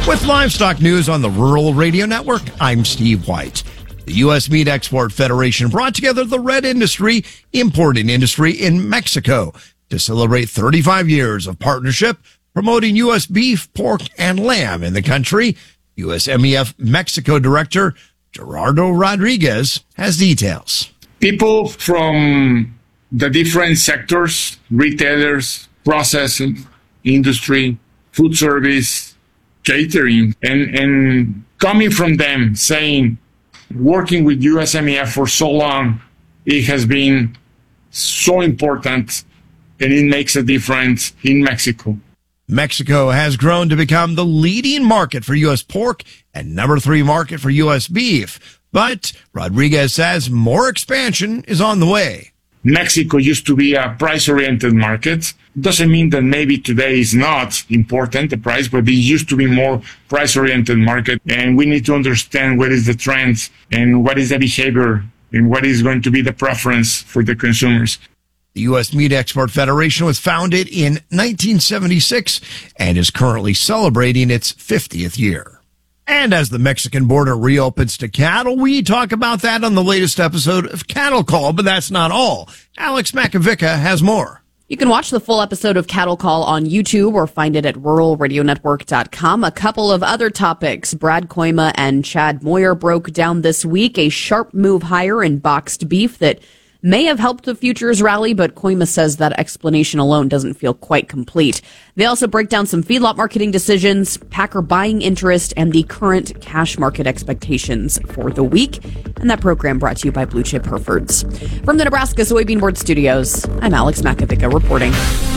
With livestock news on the Rural Radio Network, I'm Steve White. The U.S. Meat Export Federation brought together the red industry, importing industry in Mexico to celebrate 35 years of partnership promoting U.S. beef, pork, and lamb in the country. USMEF Mexico Director Gerardo Rodriguez has details. People from the different sectors, retailers, processing, industry, food service, catering, and coming from them saying, working with USMEF for so long, it has been so important and it makes a difference in Mexico. Mexico has grown to become the leading market for U.S. pork and number 3 market for U.S. beef. But Rodriguez says more expansion is on the way. Mexico used to be a price-oriented market. Doesn't mean that maybe today is not important, the price, but it used to be more price-oriented market. And we need to understand what is the trend and what is the behavior and what is going to be the preference for the consumers. The U.S. Meat Export Federation was founded in 1976 and is currently celebrating its 50th year. And as the Mexican border reopens to cattle, we talk about that on the latest episode of Cattle Call, but that's not all. Alex Makovica has more. You can watch the full episode of Cattle Call on YouTube or find it at ruralradionetwork.com. A couple of other topics. Brad Koima and Chad Moyer broke down this week a sharp move higher in boxed beef that may have helped the futures rally, but Koima says that explanation alone doesn't feel quite complete. They also break down some feedlot marketing decisions, packer buying interest, and the current cash market expectations for the week. And that program brought to you by Blue Chip Herefords. From the Nebraska Soybean Board Studios, I'm Alex Makovica reporting.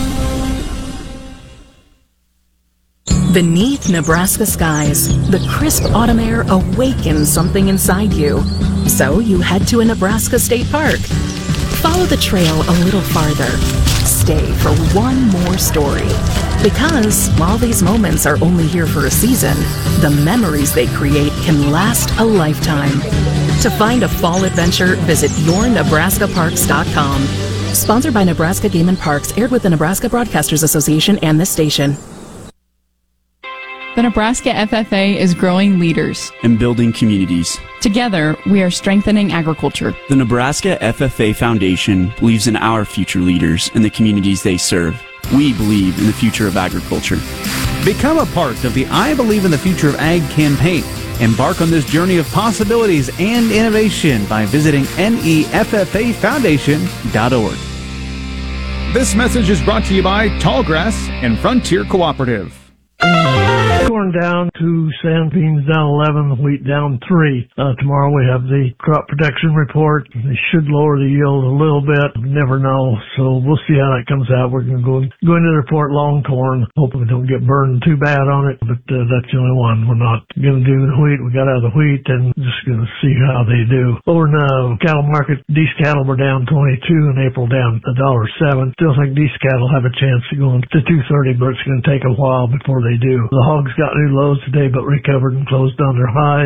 Beneath Nebraska skies, the crisp autumn air awakens something inside you. So you head to a Nebraska state park. Follow the trail a little farther. Stay for one more story. Because while these moments are only here for a season, the memories they create can last a lifetime. To find a fall adventure, visit yournebraskaparks.com. Sponsored by Nebraska Game and Parks, aired with the Nebraska Broadcasters Association and this station. The Nebraska FFA is growing leaders and building communities. Together, we are strengthening agriculture. The Nebraska FFA Foundation believes in our future leaders and the communities they serve. We believe in the future of agriculture. Become a part of the I Believe in the Future of Ag campaign. Embark on this journey of possibilities and innovation by visiting neffafoundation.org. This message is brought to you by Tallgrass and Frontier Cooperative. Corn down 2 cents, beans down 11, wheat down 3. Tomorrow we have the crop protection report. They should lower the yield a little bit. Never know. So we'll see how that comes out. We're going to go into the report long corn. Hoping we don't get burned too bad on it. But that's the only one. We're not going to do the wheat. We got out of the wheat and just going to see how they do. Over in the cattle market, these cattle were down 22 and April down $1.07. Still think these cattle have a chance to go to 230, but it's going to take a while before they do. The hogs got new lows today, but recovered and closed on their highs.